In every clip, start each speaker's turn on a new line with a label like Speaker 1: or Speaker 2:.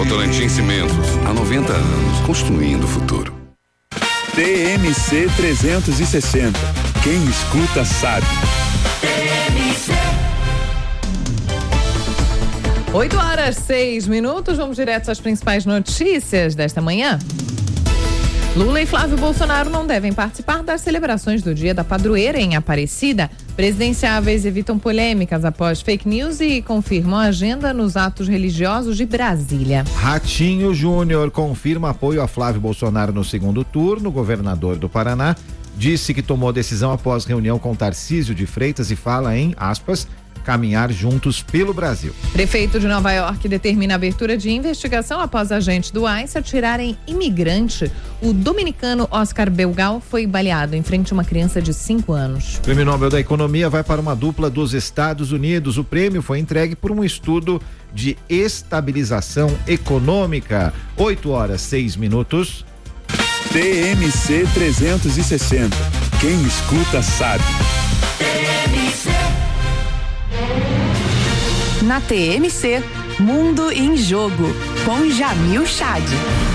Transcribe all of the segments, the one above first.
Speaker 1: Votorantim Cimentos, há 90 anos, construindo o futuro.
Speaker 2: TMC 360. Quem escuta sabe.
Speaker 3: 8h06, vamos direto às principais notícias desta manhã. Lula e Flávio Bolsonaro não devem participar das celebrações do Dia da Padroeira em Aparecida. Presidenciáveis evitam polêmicas após fake news e confirmam a agenda nos atos religiosos de Brasília.
Speaker 4: Ratinho Júnior confirma apoio a Flávio Bolsonaro no segundo turno. O governador do Paraná disse que tomou decisão após reunião com Tarcísio de Freitas e fala em, aspas, caminhar juntos pelo Brasil.
Speaker 3: Prefeito de Nova York determina a abertura de investigação após agentes do ICE atirarem imigrante. O dominicano Oscar Belgal foi baleado em frente a uma criança de 5 anos.
Speaker 4: O Prêmio Nobel da Economia vai para uma dupla dos Estados Unidos. O prêmio foi entregue por um estudo de estabilização econômica. 8h06.
Speaker 2: TMC 360. Quem escuta sabe.
Speaker 5: Na TMC, Mundo em Jogo, com Jamil Chad.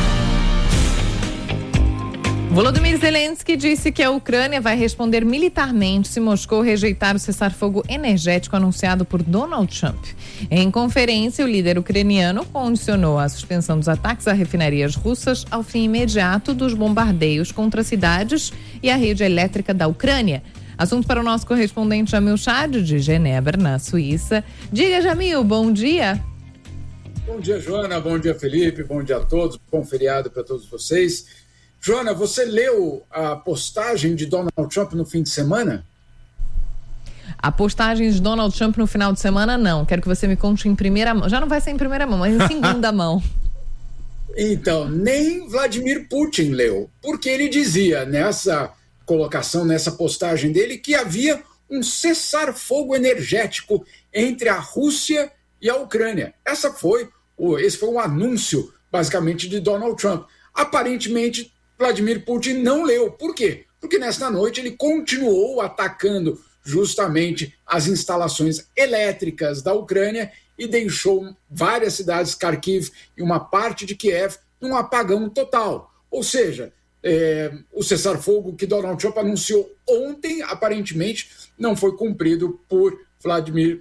Speaker 3: Volodymyr Zelensky disse que a Ucrânia vai responder militarmente se Moscou rejeitar o cessar-fogo energético anunciado por Donald Trump. Em conferência, o líder ucraniano condicionou a suspensão dos ataques a refinarias russas ao fim imediato dos bombardeios contra cidades e a rede elétrica da Ucrânia. Assunto para o nosso correspondente Jamil Chad, de Genebra, na Suíça. Diga, Jamil, bom dia.
Speaker 6: Bom dia, Joana. Bom dia, Felipe. Bom dia a todos. Bom feriado para todos vocês. Joana, você leu a postagem de Donald Trump no fim de semana?
Speaker 3: A postagem de Donald Trump no final de semana, não. Quero que você me conte em primeira mão. Já não vai ser em primeira mão, mas em segunda mão.
Speaker 6: Então, nem Vladimir Putin leu, porque ele dizia nessa colocação, nessa postagem dele, que havia um cessar-fogo energético entre a Rússia e a Ucrânia. Esse foi um anúncio, basicamente, de Donald Trump. Aparentemente, Vladimir Putin não leu. Por quê? Porque nesta noite ele continuou atacando justamente as instalações elétricas da Ucrânia e deixou várias cidades, Kharkiv e uma parte de Kiev, num apagão total. Ou seja, o cessar-fogo que Donald Trump anunciou ontem, aparentemente, não foi cumprido por Vladimir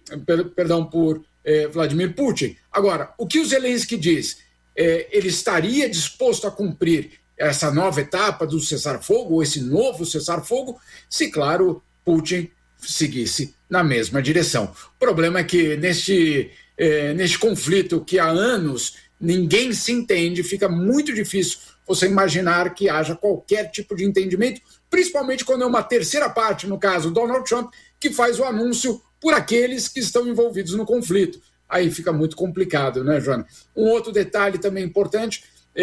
Speaker 6: Putin. Agora, o que o Zelensky diz? Ele estaria disposto a cumprir essa nova etapa do cessar-fogo, ou esse novo cessar-fogo, se, claro, Putin seguisse na mesma direção. O problema é que neste conflito que há anos ninguém se entende, fica muito difícil você imaginar que haja qualquer tipo de entendimento, principalmente quando é uma terceira parte, no caso Donald Trump, que faz o anúncio por aqueles que estão envolvidos no conflito. Aí fica muito complicado, né, Joana? Um outro detalhe também importante,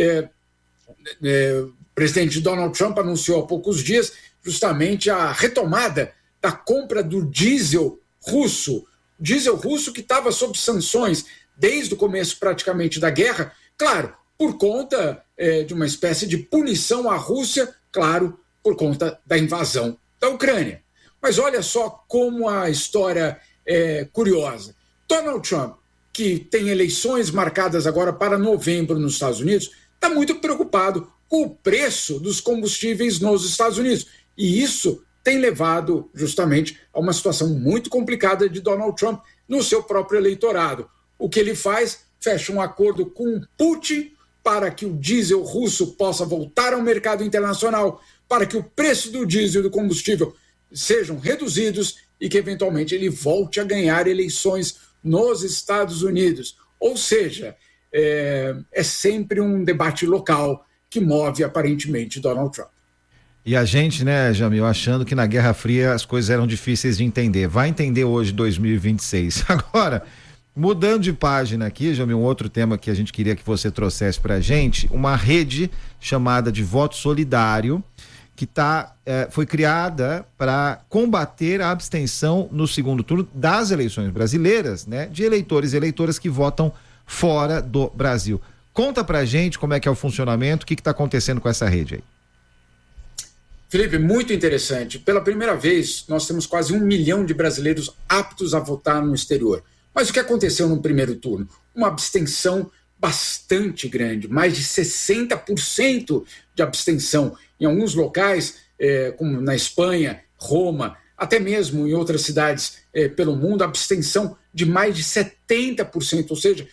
Speaker 6: o presidente Donald Trump anunciou há poucos dias justamente a retomada da compra do diesel russo que estava sob sanções desde o começo praticamente da guerra, claro, por conta de uma espécie de punição à Rússia, claro, por conta da invasão da Ucrânia. Mas olha só como a história é curiosa. Donald Trump, que tem eleições marcadas agora para novembro nos Estados Unidos, está muito preocupado com o preço dos combustíveis nos Estados Unidos. E isso tem levado justamente a uma situação muito complicada de Donald Trump no seu próprio eleitorado. O que ele faz? Fecha um acordo com Putin para que o diesel russo possa voltar ao mercado internacional, para que o preço do diesel e do combustível sejam reduzidos e que, eventualmente, ele volte a ganhar eleições nos Estados Unidos. Ou seja, é sempre um debate local que move, aparentemente, Donald Trump.
Speaker 4: E a gente, né, Jamil, achando que na Guerra Fria as coisas eram difíceis de entender. Vai entender hoje, 2026. Agora, mudando de página aqui, Jamil, um outro tema que a gente queria que você trouxesse pra gente, uma rede chamada de Voto Solidário, que foi criada para combater a abstenção no segundo turno das eleições brasileiras, né, de eleitores e eleitoras que votam fora do Brasil. Conta pra gente como é que é o funcionamento, o que está acontecendo com essa rede aí.
Speaker 6: Felipe, muito interessante. Pela primeira vez, nós temos quase 1 milhão de brasileiros aptos a votar no exterior. Mas o que aconteceu no primeiro turno? Uma abstenção bastante grande, mais de 60% de abstenção. Em alguns locais, como na Espanha, Roma, até mesmo em outras cidades pelo mundo, abstenção de mais de 70%, ou seja,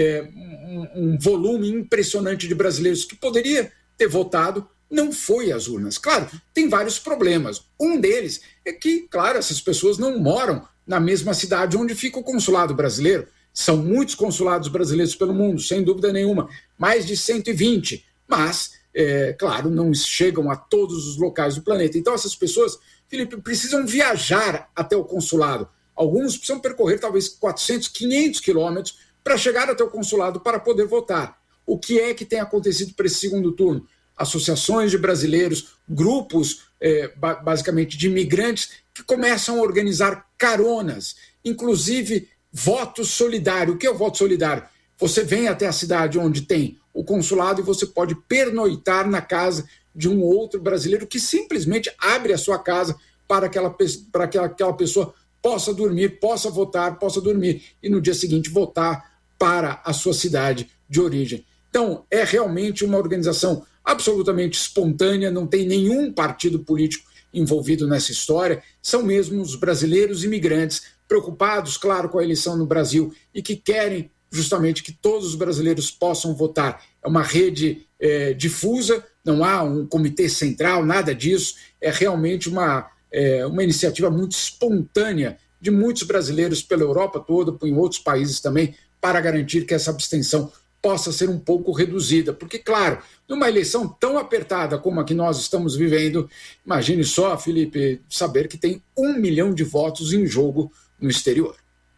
Speaker 6: um volume impressionante de brasileiros que poderia ter votado, não foi às urnas. Claro, tem vários problemas. Um deles é que, claro, essas pessoas não moram na mesma cidade onde fica o consulado brasileiro. São muitos consulados brasileiros pelo mundo, sem dúvida nenhuma, mais de 120, mas, claro, não chegam a todos os locais do planeta. Então, essas pessoas, Felipe, precisam viajar até o consulado. Alguns precisam percorrer talvez 400, 500 quilômetros para chegar até o consulado para poder votar. O que é que tem acontecido para esse segundo turno? Associações de brasileiros, grupos, basicamente, de imigrantes que começam a organizar caronas, inclusive voto solidário. O que é o voto solidário? Você vem até a cidade onde tem o consulado e você pode pernoitar na casa de um outro brasileiro que simplesmente abre a sua casa para que aquela pessoa possa dormir, possa votar, possa dormir e no dia seguinte votar para a sua cidade de origem. Então, é realmente uma organização absolutamente espontânea, não tem nenhum partido político envolvido nessa história, são mesmo os brasileiros imigrantes preocupados, claro, com a eleição no Brasil e que querem justamente que todos os brasileiros possam votar. É uma rede difusa, não há um comitê central, nada disso, é realmente uma iniciativa muito espontânea de muitos brasileiros pela Europa toda, em outros países também, para garantir que essa abstenção possa ser um pouco reduzida. Porque, claro, numa eleição tão apertada como a que nós estamos vivendo, imagine só, Felipe, saber que tem 1 milhão de votos em jogo no exterior.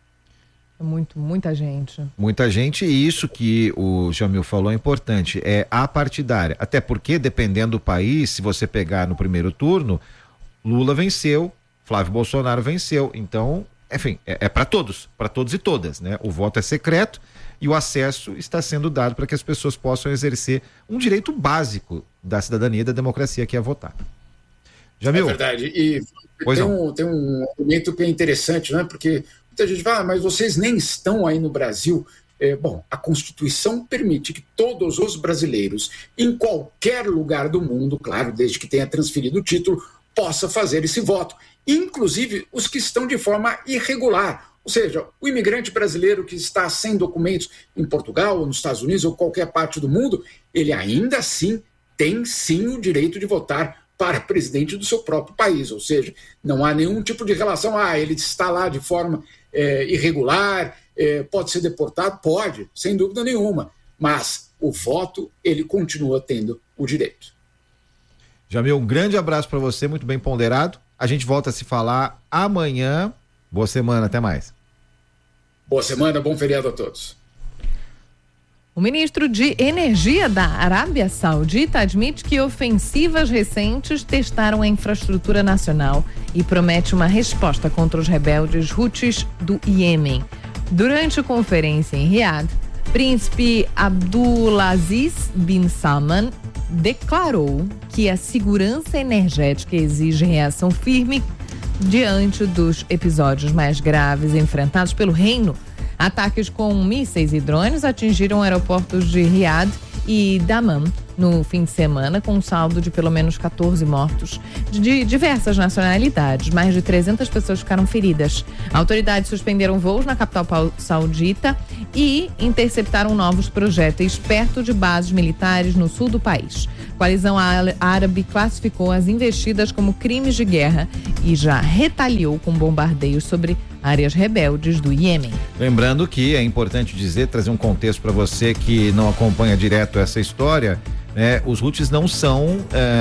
Speaker 3: Muita gente.
Speaker 4: Muita gente, e isso que o Jamil falou é importante, é apartidária. Até porque, dependendo do país, se você pegar no primeiro turno, Lula venceu, Flávio Bolsonaro venceu. Então, enfim, é para todos e todas, né? O voto é secreto e o acesso está sendo dado para que as pessoas possam exercer um direito básico da cidadania e da democracia, que é votar. Jamil?
Speaker 6: É verdade. E tem um elemento que é interessante, né? Porque muita gente fala, mas vocês nem estão aí no Brasil. Bom, a Constituição permite que todos os brasileiros, em qualquer lugar do mundo, claro, desde que tenha transferido o título, possa fazer esse voto, inclusive os que estão de forma irregular. Ou seja, o imigrante brasileiro que está sem documentos em Portugal, ou nos Estados Unidos, ou qualquer parte do mundo, ele ainda assim tem sim o direito de votar para presidente do seu próprio país. Ou seja, não há nenhum tipo de relação, ele está lá de forma irregular, pode ser deportado? Pode, sem dúvida nenhuma, mas o voto, ele continua tendo o direito.
Speaker 4: Jamil, um grande abraço para você, muito bem ponderado. A gente volta a se falar amanhã. Boa semana, até mais.
Speaker 6: Boa semana, bom feriado a todos.
Speaker 3: O ministro de Energia da Arábia Saudita admite que ofensivas recentes testaram a infraestrutura nacional e promete uma resposta contra os rebeldes Houthis do Iêmen. Durante a conferência em Riad, Príncipe Abdulaziz bin Salman declarou que a segurança energética exige reação firme diante dos episódios mais graves enfrentados pelo reino. Ataques com mísseis e drones atingiram aeroportos de Riad e Dammam no fim de semana, com um saldo de pelo menos 14 mortos de diversas nacionalidades. Mais de 300 pessoas ficaram feridas. Autoridades suspenderam voos na capital saudita e interceptaram novos projéteis perto de bases militares no sul do país. A coalizão árabe classificou as investidas como crimes de guerra e já retaliou com bombardeios sobre áreas rebeldes do Iêmen.
Speaker 4: Lembrando que é importante trazer um contexto para você que não acompanha direto essa história, os Houthis não são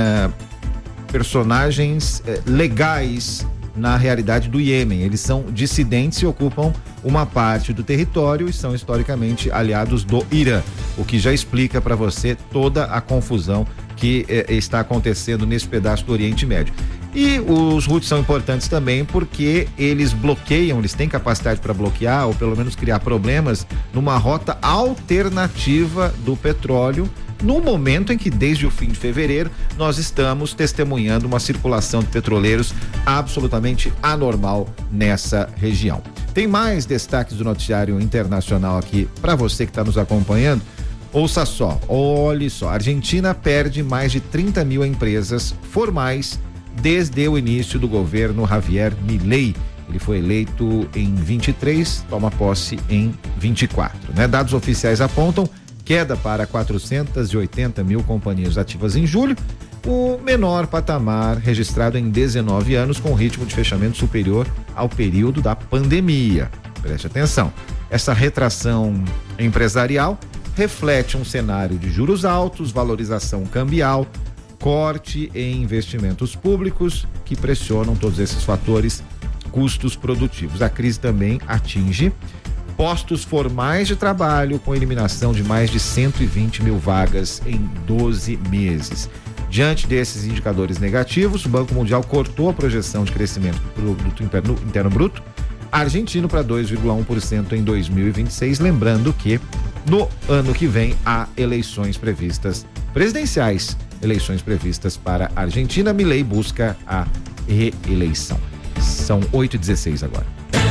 Speaker 4: personagens legais na realidade do Iêmen. Eles são dissidentes e ocupam uma parte do território e são historicamente aliados do Irã, o que já explica para você toda a confusão que está acontecendo nesse pedaço do Oriente Médio. E os Houthis são importantes também porque eles têm capacidade para bloquear ou pelo menos criar problemas numa rota alternativa do petróleo, no momento em que desde o fim de fevereiro nós estamos testemunhando uma circulação de petroleiros absolutamente anormal nessa região. Tem mais destaques do noticiário internacional aqui para você que está nos acompanhando. Ouça só, olhe só, a Argentina perde mais de 30 mil empresas formais desde o início do governo Javier Milei. Ele foi eleito em 23, toma posse em 24, né? Dados oficiais apontam queda para 480 mil companhias ativas em julho, o menor patamar registrado em 19 anos, com ritmo de fechamento superior ao período da pandemia. Preste atenção, essa retração empresarial reflete um cenário de juros altos, valorização cambial, corte em investimentos públicos que pressionam todos esses fatores, custos produtivos. A crise também atinge postos formais de trabalho, com eliminação de mais de 120 mil vagas em 12 meses. Diante desses indicadores negativos, o Banco Mundial cortou a projeção de crescimento do produto interno bruto argentino para 2,1% em 2026, lembrando que no ano que vem há eleições previstas presidenciais, eleições previstas para a Argentina. Milei busca a reeleição. São 8h16 agora.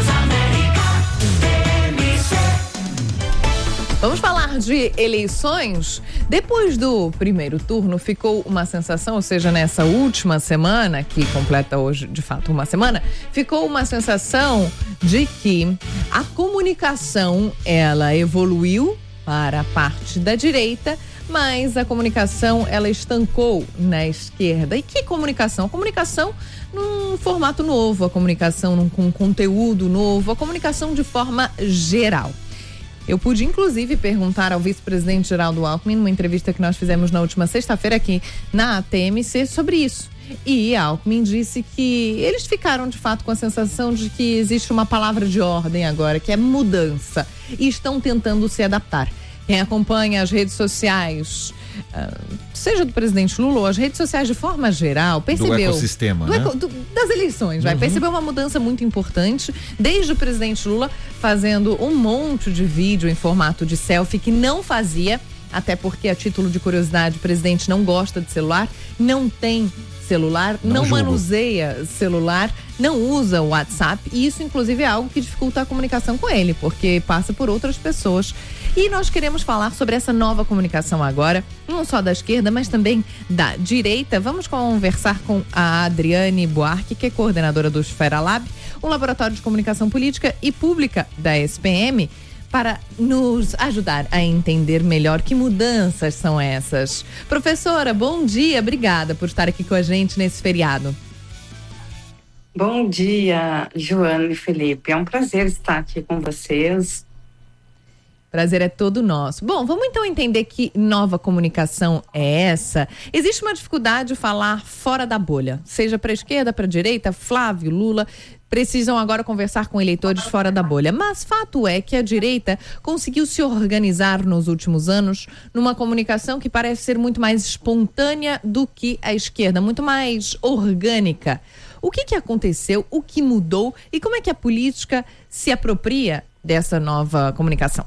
Speaker 3: Vamos falar de eleições? Depois do primeiro turno, ficou uma sensação, ou seja, nessa última semana, que completa hoje, de fato, uma semana, ficou uma sensação de que a comunicação, ela evoluiu para a parte da direita, mas a comunicação, ela estancou na esquerda. E que comunicação? A comunicação num formato novo, a comunicação com conteúdo novo, a comunicação de forma geral. Eu pude, inclusive, perguntar ao vice-presidente Geraldo Alckmin, numa entrevista que nós fizemos na última sexta-feira aqui na TMC, sobre isso. E Alckmin disse que eles ficaram, de fato, com a sensação de que existe uma palavra de ordem agora, que é mudança, e estão tentando se adaptar. Quem acompanha as redes sociais, seja do presidente Lula ou as redes sociais de forma geral, percebeu...
Speaker 4: Do ecossistema, né?
Speaker 3: Das eleições, percebeu uma mudança muito importante, desde o presidente Lula fazendo um monte de vídeo em formato de selfie que não fazia, até porque, a título de curiosidade, o presidente não gosta de celular, não tem celular, não manuseia celular, não usa o WhatsApp, e isso, inclusive, é algo que dificulta a comunicação com ele, porque passa por outras pessoas. E nós queremos falar sobre essa nova comunicação agora, não só da esquerda, mas também da direita. Vamos conversar com a Adriane Buarque, que é coordenadora do Esfera Lab, um laboratório de comunicação política e pública da SPM, para nos ajudar a entender melhor que mudanças são essas. Professora, bom dia, obrigada por estar aqui com a gente nesse feriado.
Speaker 7: Bom dia, Joana e Felipe, é um prazer estar aqui com vocês.
Speaker 3: Prazer é todo nosso. Bom, vamos então entender que nova comunicação é essa. Existe uma dificuldade de falar fora da bolha, seja para a esquerda, para a direita. Flávio, Lula precisam agora conversar com eleitores fora da bolha. Mas fato é que a direita conseguiu se organizar nos últimos anos numa comunicação que parece ser muito mais espontânea do que a esquerda, muito mais orgânica. O que aconteceu, o que mudou e como é que a política se apropria dessa nova comunicação?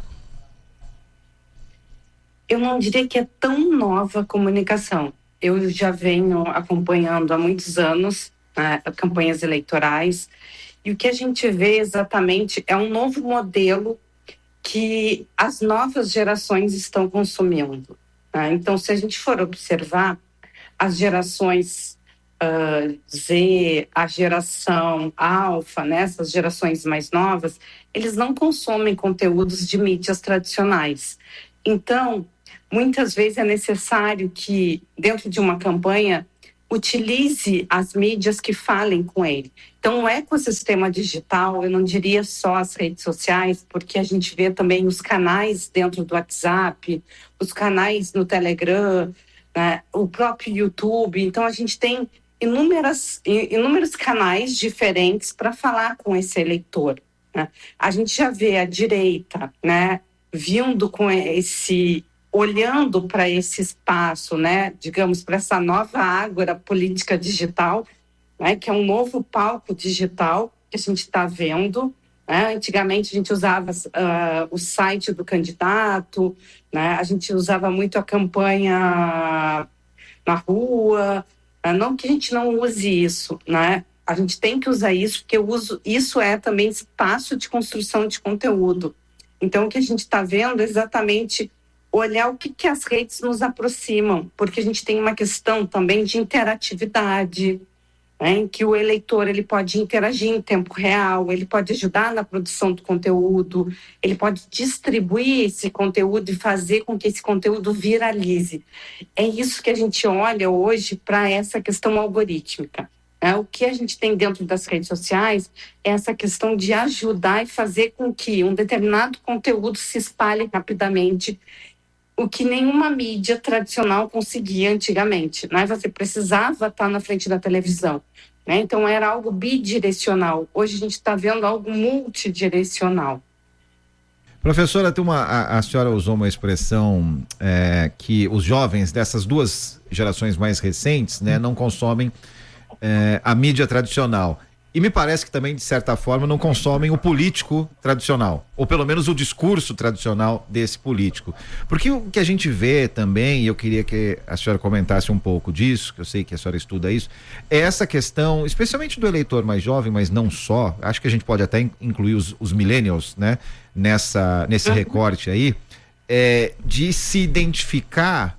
Speaker 7: Eu não diria que é tão nova a comunicação. Eu já venho acompanhando há muitos anos campanhas eleitorais, e o que a gente vê exatamente é um novo modelo que as novas gerações estão consumindo. Então, se a gente for observar, as gerações Z, a geração alfa, essas gerações mais novas, eles não consomem conteúdos de mídias tradicionais. Então, muitas vezes é necessário que, dentro de uma campanha, utilize as mídias que falem com ele. Então, o ecossistema digital, eu não diria só as redes sociais, porque a gente vê também os canais dentro do WhatsApp, os canais no Telegram, o próprio YouTube. Então, a gente tem inúmeros canais diferentes para falar com esse eleitor. A gente já vê a direita, vindo com olhando para esse espaço, digamos, para essa nova ágora política digital, que é um novo palco digital que a gente está vendo. Antigamente a gente usava o site do candidato, a gente usava muito a campanha na rua, não que a gente não use isso, a gente tem que usar isso, porque isso é também espaço de construção de conteúdo. Então, o que a gente está vendo é exatamente olhar o que as redes nos aproximam, porque a gente tem uma questão também de interatividade, né, em que o eleitor ele pode interagir em tempo real, ele pode ajudar na produção do conteúdo, ele pode distribuir esse conteúdo e fazer com que esse conteúdo viralize. É isso que a gente olha hoje para essa questão algorítmica. O que a gente tem dentro das redes sociais é essa questão de ajudar e fazer com que um determinado conteúdo se espalhe rapidamente, o que nenhuma mídia tradicional conseguia antigamente, né? Você precisava estar na frente da televisão, né? Então era algo bidirecional. Hoje a gente está vendo algo multidirecional.
Speaker 4: Professora, a senhora usou uma expressão que os jovens dessas duas gerações mais recentes, né, não consomem a mídia tradicional. E me parece que também, de certa forma, não consomem o político tradicional, ou pelo menos o discurso tradicional desse político. Porque o que a gente vê também, e eu queria que a senhora comentasse um pouco disso, que eu sei que a senhora estuda isso, é essa questão, especialmente do eleitor mais jovem, mas não só, acho que a gente pode até incluir os millennials, né, nesse recorte aí, de se identificar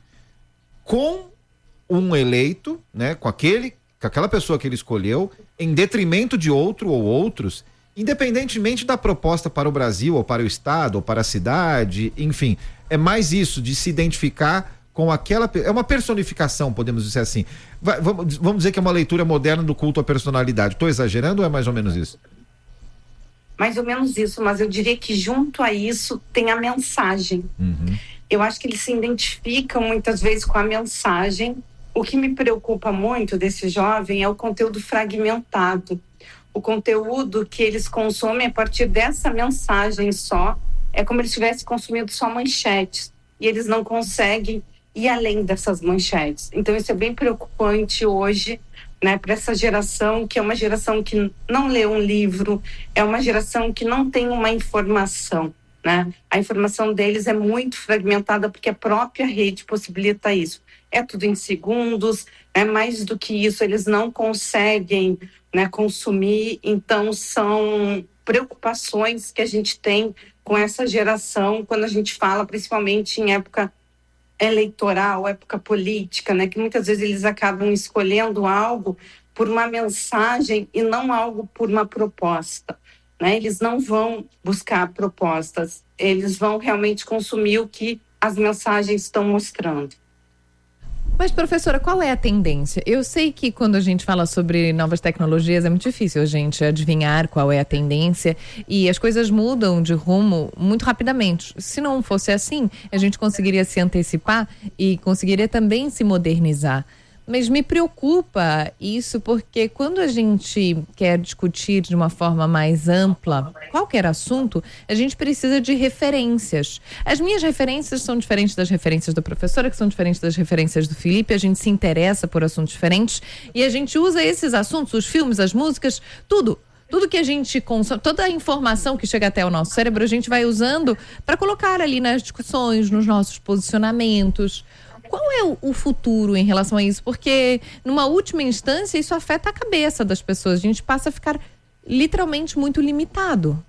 Speaker 4: com um eleito, né, com aquela pessoa que ele escolheu, em detrimento de outro ou outros, independentemente da proposta para o Brasil, ou para o estado, ou para a cidade, enfim, é mais isso, de se identificar com aquela, é uma personificação, podemos dizer assim. Vamos dizer que é uma leitura moderna do culto à personalidade. Estou exagerando ou é mais ou menos isso?
Speaker 7: Mais ou menos isso, mas eu diria que junto a isso tem a mensagem. Eu acho que eles se identificam muitas vezes com a mensagem. O que me preocupa muito desse jovem é o conteúdo fragmentado. O conteúdo que eles consomem a partir dessa mensagem só, é como eles tivessem consumido só manchetes. E eles não conseguem ir além dessas manchetes. Então isso é bem preocupante hoje, né, para essa geração, que é uma geração que não lê um livro, é uma geração que não tem uma informação, né? A informação deles é muito fragmentada porque a própria rede possibilita isso. É tudo em segundos, mais do que isso eles não conseguem, né, consumir. Então são preocupações que a gente tem com essa geração quando a gente fala principalmente em época eleitoral, época política, né, que muitas vezes eles acabam escolhendo algo por uma mensagem e não algo por uma proposta, né? Eles não vão buscar propostas, eles vão realmente consumir o que as mensagens estão mostrando.
Speaker 3: Mas, professora, qual é a tendência? Eu sei que quando a gente fala sobre novas tecnologias é muito difícil a gente adivinhar qual é a tendência e as coisas mudam de rumo muito rapidamente. Se não fosse assim, a gente conseguiria se antecipar e conseguiria também se modernizar. Mas me preocupa isso porque quando a gente quer discutir de uma forma mais ampla qualquer assunto, a gente precisa de referências. As minhas referências são diferentes das referências da professora, que são diferentes das referências do Felipe. A gente se interessa por assuntos diferentes e a gente usa esses assuntos, os filmes, as músicas, tudo que a gente consome, toda a informação que chega até o nosso cérebro, a gente vai usando para colocar ali nas discussões, nos nossos posicionamentos. Qual é o futuro em relação a isso? Porque, numa última instância, isso afeta a cabeça das pessoas. A gente passa a ficar literalmente muito limitado.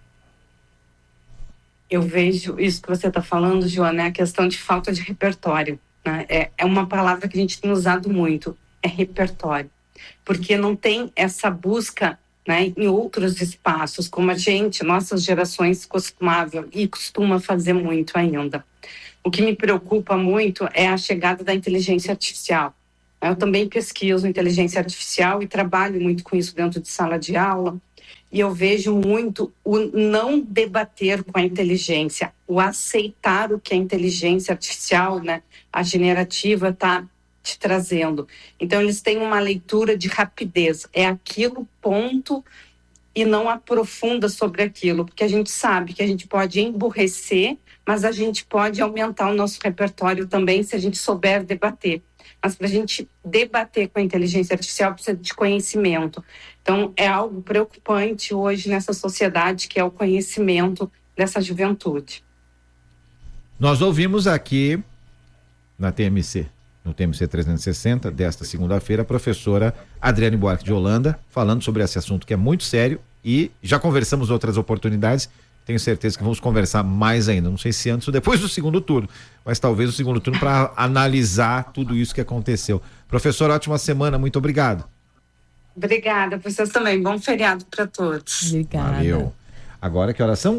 Speaker 7: Eu vejo isso que você está falando, Joana, é a questão de falta de repertório, né? É uma palavra que a gente tem usado muito, é repertório. Porque não tem essa busca, né, em outros espaços, como nossas gerações costuma fazer muito ainda. O que me preocupa muito é a chegada da inteligência artificial. Eu também pesquiso inteligência artificial e trabalho muito com isso dentro de sala de aula. E eu vejo muito o não debater com a inteligência, o aceitar o que a inteligência artificial, né, a generativa, está te trazendo. Então, eles têm uma leitura de rapidez. É aquilo, ponto, e não aprofunda sobre aquilo. Porque a gente sabe que a gente pode emburrecer, mas a gente pode aumentar o nosso repertório também se a gente souber debater. Mas para a gente debater com a inteligência artificial precisa de conhecimento. Então é algo preocupante hoje nessa sociedade, que é o conhecimento dessa juventude.
Speaker 4: Nós ouvimos aqui no TMC 360 desta segunda-feira a professora Adriane Buarque de Holanda falando sobre esse assunto que é muito sério e já conversamos em outras oportunidades. tenho certeza que vamos conversar mais ainda. Não sei se antes ou depois do segundo turno, mas talvez o segundo turno para analisar tudo isso que aconteceu. Professor, ótima semana, muito obrigado.
Speaker 7: Obrigada, vocês também. Bom feriado para todos.
Speaker 3: Obrigada.
Speaker 4: Valeu. Agora que horas são?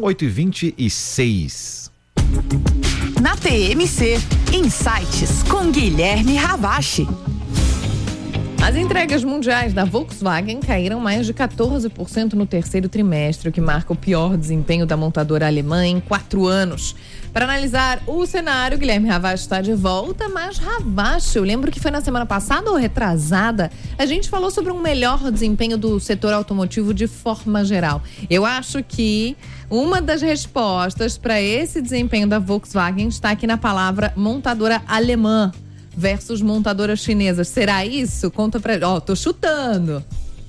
Speaker 4: 8h26.
Speaker 5: Na TMC, Insights com Guilherme Ravache.
Speaker 3: As entregas mundiais da Volkswagen caíram mais de 14% no terceiro trimestre, o que marca o pior desempenho da montadora alemã em 4 anos. Para analisar o cenário, Guilherme Ravache está de volta, mas Ravache, eu lembro que foi na semana passada ou retrasada, a gente falou sobre um melhor desempenho do setor automotivo de forma geral. Eu acho que uma das respostas para esse desempenho da Volkswagen está aqui na palavra montadora alemã versus montadoras chinesas. Será isso? Conta pra... tô chutando.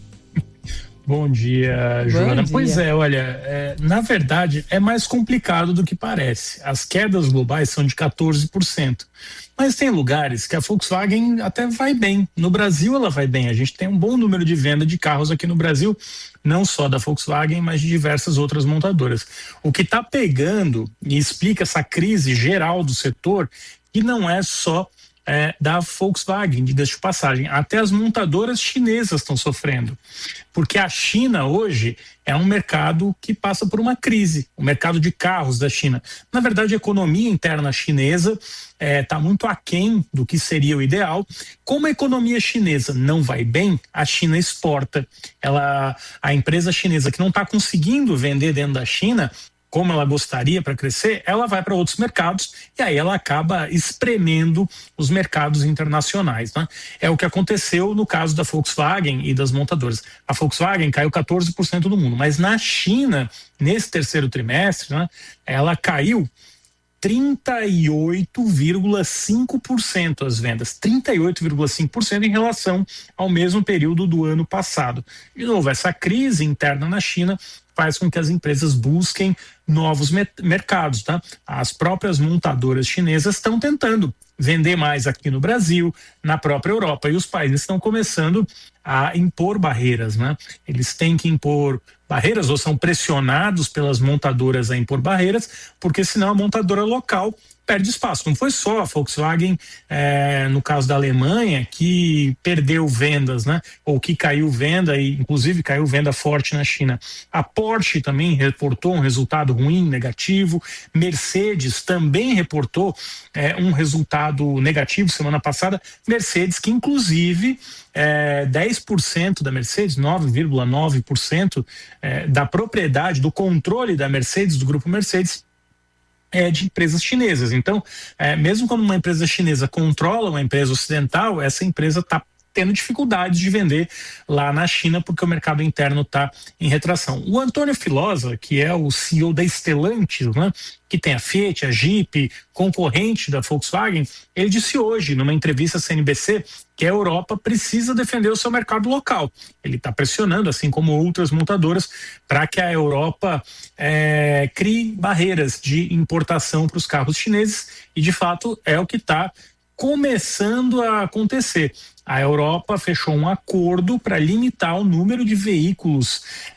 Speaker 8: Bom dia, Joana. Pois é, olha, na verdade é mais complicado do que parece. As quedas globais são de 14%. Mas tem lugares que a Volkswagen até vai bem. No Brasil ela vai bem. A gente tem um bom número de venda de carros aqui no Brasil, não só da Volkswagen, mas de diversas outras montadoras. O que está pegando e explica essa crise geral do setor, que não é só da Volkswagen, diga-se de passagem, até as montadoras chinesas estão sofrendo, porque a China hoje é um mercado que passa por uma crise, o mercado de carros da China. Na verdade, a economia interna chinesa está muito aquém do que seria o ideal. Como a economia chinesa não vai bem, a China exporta. A empresa chinesa que não está conseguindo vender dentro da China como ela gostaria para crescer, ela vai para outros mercados e aí ela acaba espremendo os mercados internacionais, né? É o que aconteceu no caso da Volkswagen e das montadoras. A Volkswagen caiu 14% do mundo, mas na China, nesse terceiro trimestre, né, ela caiu 38,5% as vendas, 38,5% em relação ao mesmo período do ano passado. De novo, essa crise interna na China faz com que as empresas busquem novos mercados, tá? As próprias montadoras chinesas estão tentando vender mais aqui no Brasil, na própria Europa, e os países estão começando a impor barreiras, né? Eles têm que impor barreiras ou são pressionados pelas montadoras a impor barreiras, porque senão a montadora local perde espaço. Não foi só a Volkswagen, no caso da Alemanha, que perdeu vendas, né? Ou que caiu venda, e inclusive caiu venda forte na China. A Porsche também reportou um resultado ruim, negativo. Mercedes também reportou um resultado negativo semana passada. Mercedes, que inclusive 10% da Mercedes, 9,9% da propriedade, do controle da Mercedes, do grupo Mercedes, de empresas chinesas. Então, mesmo quando uma empresa chinesa controla uma empresa ocidental, essa empresa está tendo dificuldades de vender lá na China porque o mercado interno está em retração. O Antônio Filosa, que é o CEO da Stellantis, né, que tem a Fiat, a Jeep, concorrente da Volkswagen, ele disse hoje, numa entrevista à CNBC, que a Europa precisa defender o seu mercado local. Ele está pressionando, assim como outras montadoras, para que a Europa crie barreiras de importação para os carros chineses, e de fato é o que está começando a acontecer. A Europa fechou um acordo para limitar o número de veículos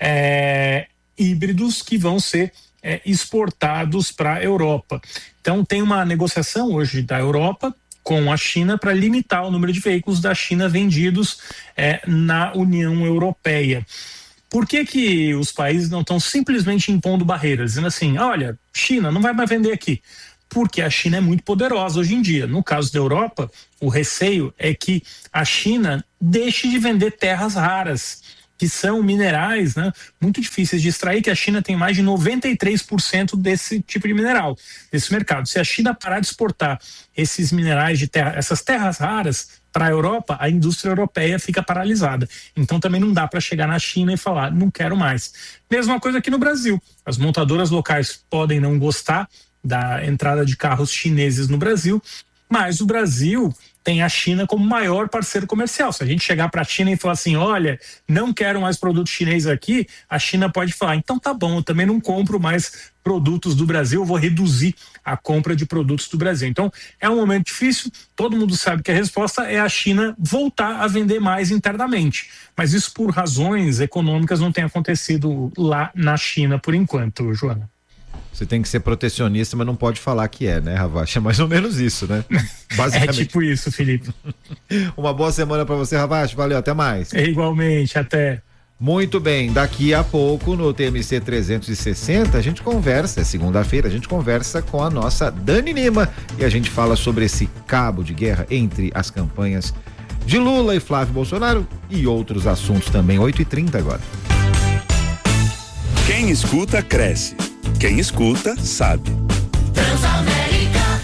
Speaker 8: híbridos que vão ser exportados para a Europa. Então tem uma negociação hoje da Europa com a China para limitar o número de veículos da China vendidos na União Europeia. Por que os países não estão simplesmente impondo barreiras, dizendo assim, olha, China não vai mais vender aqui? Porque a China é muito poderosa hoje em dia. No caso da Europa, o receio é que a China deixe de vender terras raras, que são minerais, né, muito difíceis de extrair, que a China tem mais de 93% desse tipo de mineral, desse mercado. Se a China parar de exportar esses minerais de terra, essas terras raras para a Europa, a indústria europeia fica paralisada. Então também não dá para chegar na China e falar, não quero mais. Mesma coisa aqui no Brasil. As montadoras locais podem não gostar da entrada de carros chineses no Brasil, mas o Brasil tem a China como maior parceiro comercial. Se a gente chegar para a China e falar assim, olha, não quero mais produto chinês aqui, a China pode falar, então tá bom, eu também não compro mais produtos do Brasil, eu vou reduzir a compra de produtos do Brasil. Então é um momento difícil, todo mundo sabe que a resposta é a China voltar a vender mais internamente, mas isso por razões econômicas não tem acontecido lá na China por enquanto, Joana.
Speaker 4: Você tem que ser protecionista, mas não pode falar que é, né, Ravache? É mais ou menos isso, né? Basicamente.
Speaker 8: É tipo isso, Felipe.
Speaker 4: Uma boa semana pra você, Ravache. Valeu, até mais.
Speaker 8: Igualmente, até.
Speaker 4: Muito bem, daqui a pouco no TMC 360 a gente conversa, é segunda-feira, a gente conversa com a nossa Dani Lima e a gente fala sobre esse cabo de guerra entre as campanhas de Lula e Flávio Bolsonaro e outros assuntos também, 8h30 agora.
Speaker 2: Quem escuta, cresce. Quem escuta, sabe.
Speaker 5: Transamérica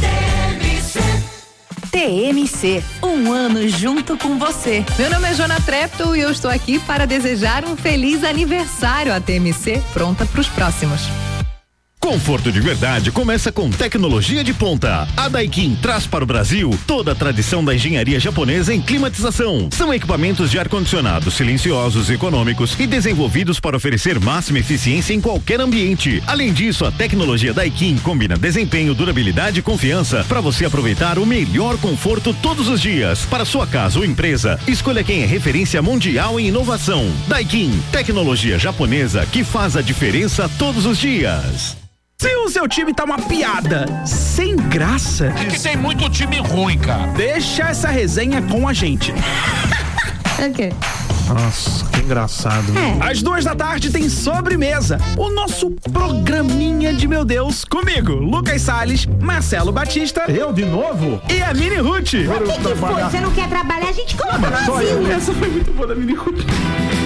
Speaker 5: TMC, um ano junto com você.
Speaker 3: Meu nome é Jona Trepto e eu estou aqui para desejar um feliz aniversário à TMC, pronta para os próximos.
Speaker 9: Conforto de verdade começa com tecnologia de ponta. A Daikin traz para o Brasil toda a tradição da engenharia japonesa em climatização. São equipamentos de ar-condicionado silenciosos, econômicos e desenvolvidos para oferecer máxima eficiência em qualquer ambiente. Além disso, a tecnologia Daikin combina desempenho, durabilidade e confiança para você aproveitar o melhor conforto todos os dias. Para sua casa ou empresa, escolha quem é referência mundial em inovação. Daikin, tecnologia japonesa que faz a diferença todos os dias.
Speaker 10: Se o seu time tá uma piada, sem graça...
Speaker 11: É que tem muito time ruim, cara.
Speaker 10: Deixa essa resenha com a gente.
Speaker 3: É o quê?
Speaker 10: Nossa, que engraçado. Às 14h tem Sobremesa, o nosso programinha de meu Deus, comigo, Lucas Salles, Marcelo Batista.
Speaker 12: Eu de novo?
Speaker 10: E a Mini Ruth.
Speaker 13: O que foi? Você não quer trabalhar? A gente coloca no
Speaker 10: Essa foi muito boa da Mini Ruth.